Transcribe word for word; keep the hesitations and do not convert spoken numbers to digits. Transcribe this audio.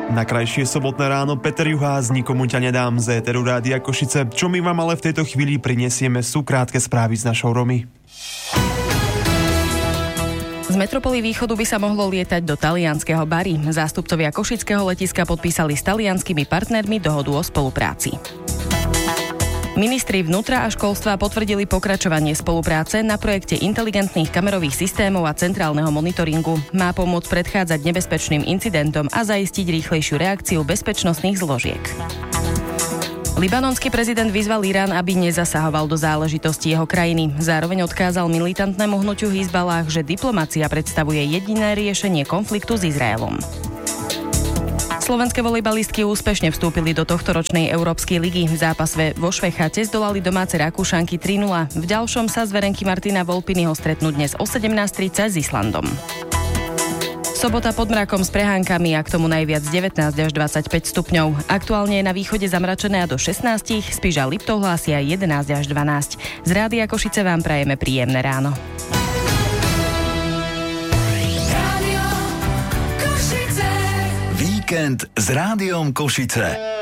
Na krajšie sobotné ráno Peter Juhász, nikomu ťa nedám z éteru Rádia Košice. Čo my vám ale v tejto chvíli prinesieme, sú krátke správy s našou Romy. Z metropoly východu by sa mohlo lietať do talianskeho Bari. Zástupcovia košického letiska podpísali s talianskymi partnermi dohodu o spolupráci. Ministri vnútra a školstva potvrdili pokračovanie spolupráce na projekte inteligentných kamerových systémov a centrálneho monitoringu. Má pomôcť predchádzať nebezpečným incidentom a zaistiť rýchlejšiu reakciu bezpečnostných zložiek. Libanonský prezident vyzval Irán, aby nezasahoval do záležitostí jeho krajiny. Zároveň odkázal militantnému hnutiu Hizballáh, že diplomacia predstavuje jediné riešenie konfliktu s Izraelom. Slovenské volejbalistky úspešne vstúpili do tohtoročnej Európskej ligy. V zápase vo Švechate zdolali domáce Rakúšanky tri nula. V ďalšom sa zverenky Martina Volpinyho stretnú dnes o sedemnásť tridsať s Islandom. Sobota pod mrakom s prehánkami a k tomu najviac devätnásť až dvadsaťpäť stupňov. Aktuálne je na východe zamračené a do šestnásť, Spiš a Liptov hlásia jedenásť až dvanásť. Z Rádia Košice vám prajeme príjemné ráno. Víkend s Rádiom Košice.